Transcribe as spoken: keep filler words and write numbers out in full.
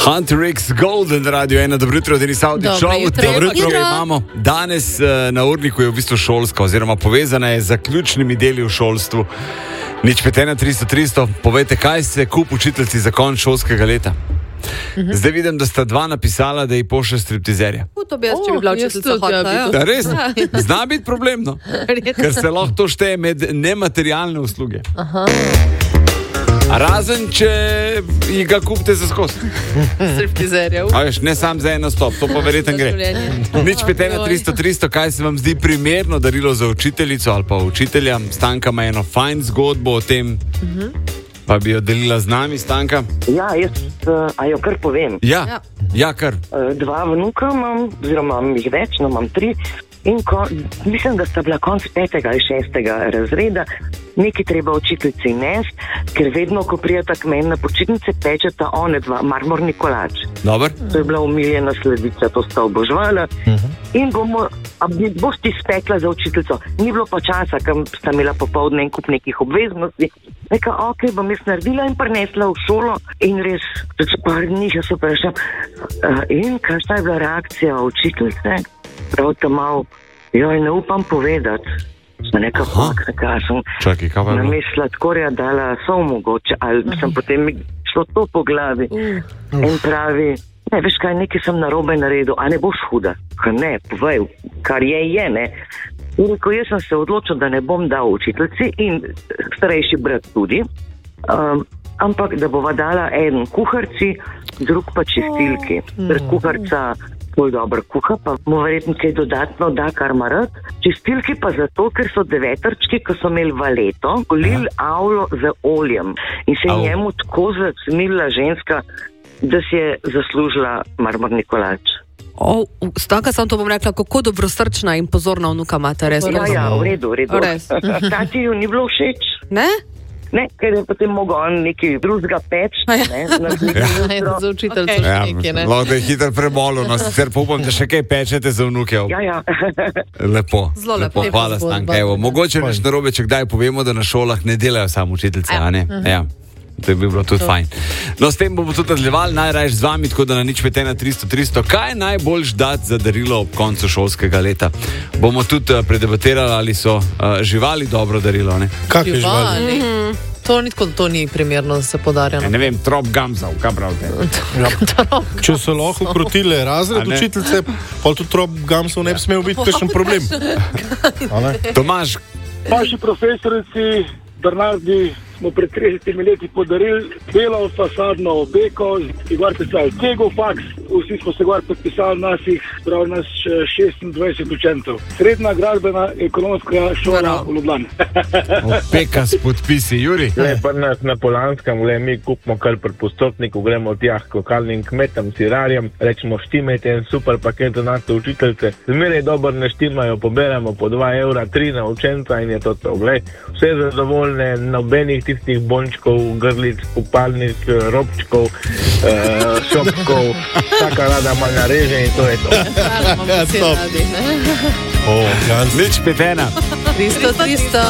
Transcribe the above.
Hunter X Golden Radio ena, dobro jutro, Denis Avdić. Dobro jutro. Dobro jutro, ga imamo. Danes uh, na urniku je v bistvu šolska, oziroma povezana je z zaključnimi deli v šolstvu. Nič pet ena tristo tristo, povejte, kaj se kup učiteljci za konec šolskega leta? Uh-huh. Zdaj vidim, da sta dva napisala, da ji pošlje striptizerja. U, to bi jaz, če bi bila učiteljica hotla, ja. Da, res? Zna biti problemno, ker se lahko to šteje med nematerialne usluge. Aha. Razen, če jih ga kupite za skos. Striptizerja. A veš, ne sam za eno stop, to pa verjetno gre. Nič pet ena tristo tristo, kaj se vam zdi primerno darilo za učiteljico ali pa učitelja? Stanka ima eno fajn zgodbo o tem, uh-huh. pa bi jo delila z nami, Stanka. Ja, jaz, uh, a jo kar povem. Ja, ja, ja kar. Uh, dva vnuka imam, oziroma imam jih več, no imam tri. In ko, mislim, da sta bila konc petega ali šestega razreda, nekaj treba učiteljici nesti, ker vedno, ko prijeta k meni na počitnice, pečeta one dva, marmorni kolač. Dobar. To je bila umiljena sledica, to sta obožvala. Uh-huh. In bomo, a boš ti spekla za učiteljico. Ni bilo pa časa, kam sta imela popoldne en kup nekih obveznosti. Neka, ok, bom jaz naredila in prinesla v šolo in res, če par dni še so prešla. Uh, in kakšna je bila reakcija učiteljice? Prav tam malo, joj, ne upam povedati. Sem neka fakt, neka sem Čaki, namislila, tako je dala so mogoče, ali uh-huh. sem potem šlo to po glavi uh. in pravi, ne, veš kaj, nekaj sem narobe naredil, a ne boš huda? Ka ne, povej, kar je, je, ne. In ko jaz sem se odločil, da ne bom dal učiteljci in starejši brat tudi, um, ampak da bova dala en kuharci, drug pa čistilki. Oh. Kuharca bolj dobro kuha, pa mu verjetno kaj dodatno da, kar ima rad. Čistilki pa zato, ker so devetrčki, ko so imeli valeto, golili avlo z oljem in se je njemu tako zacmila ženska, da si je zaslužila marmorni kolač. Oh, Stanka, sam to bom rekla, kako dobrosrčna in pozorna vnuka imate, res. Ja, ja, v redu, v redu. Tati ju ni bilo všeč. Ne? Ne, ker je potem mogel on nekaj drugega peč. Ja. Ne, ja, za učiteljco okay. Ja, nekaj, ne? Lahko da je hitro premolo, no sicer pa upam, da še kaj pečete za vnuke. Ja, ja. Lepo, Zelo lepo, lepo. hvala Stanka. Evo, mogoče neš narobe, če kdaj povemo, da na šolah ne delajo samo učiteljce, a ne? Ja. To je bi bilo tudi to. Fajn. No, s tem bomo tudi nadaljevali, najrajš z vami, tako da na nič pet ena tristo tristo. Kaj je najboljš dati za darilo ob koncu šolskega leta? Bomo tudi uh, predebatirali, ali so uh, živali dobro darilo, ne? Kakve živali? živali? Mm-hmm. To ni, to ni primerno, da se podarja. Ne, ne vem, trop gamzov, kaj pravite? Če so lahko krotile razred učiteljice, pa tudi trop gamzov ne bi smel biti kakšen problem. Tomaž. Naši profesorici Bernardi smo pred tridesetimi leti podarili belo fasadno obeko, ki gor pisali Cegofax, vsi smo se gor podpisali nasih, prav nas šestindvajset učencev. Srednja gradbena ekonomska šola v Ljubljani. Opeka s podpisi, Juri. Le pa nas na Polanskem, le mi kupimo kar pri postopniku, gremo tjah k lokalnim kmetom, sirarjem, rečemo štimajte en super paket za naše učiteljce. Zmeraj dobro ne štimajo, poberamo po dva evra, tri na učenca in je to to. Glej, vse zadovoljne, nobenih tistih bončkov, grlic, kupalnic, robčkov, uh, šopkov, vsaka rada malo nareže in to je to. Hvala, imamo vsi radi, ne? Oh, Nič pet ena. tristo tristo.